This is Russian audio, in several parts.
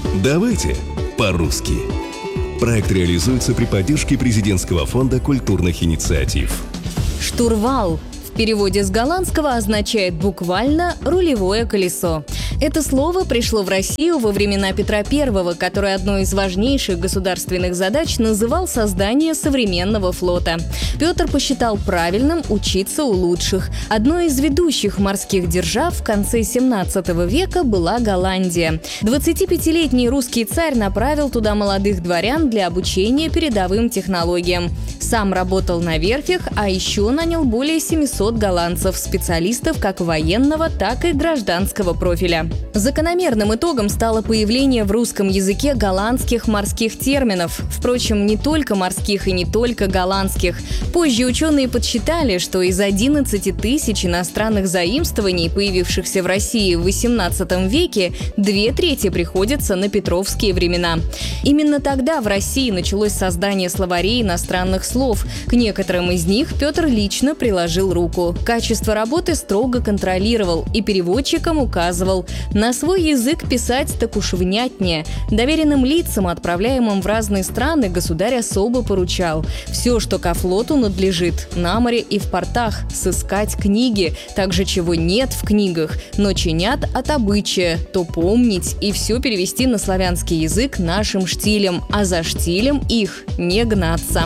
Давайте по-русски. Проект реализуется при поддержке Президентского фонда культурных инициатив. Штурвал в переводе с голландского означает буквально «рулевое колесо». Это слово пришло в Россию во времена Петра I, который одной из важнейших государственных задач называл создание современного флота. Петр посчитал правильным учиться у лучших. Одной из ведущих морских держав в конце 17 века была Голландия. 25-летний русский царь направил туда молодых дворян для обучения передовым технологиям. Сам работал на верфях, а еще нанял более 700 голландцев, специалистов как военного, так и гражданского профиля. Закономерным итогом стало появление в русском языке голландских морских терминов. Впрочем, не только морских и не только голландских. Позже ученые подсчитали, что из 11 тысяч иностранных заимствований, появившихся в России в XVIII веке, 2/3 приходятся на петровские времена. Именно тогда в России началось создание словарей иностранных слов. К некоторым из них Петр лично приложил руку. Качество работы строго контролировал и переводчикам указывал: на свой язык писать так уж внятнее. Доверенным лицам, отправляемым в разные страны, государь особо поручал: все, что ко флоту надлежит, на море и в портах, сыскать книги, также чего нет в книгах, но чинят от обычая, то помнить и все перевести на славянский язык нашим штилем, а за штилем их не гнаться.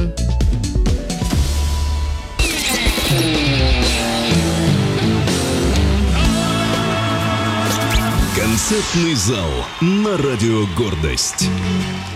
Концертный зал на радио «Гордость».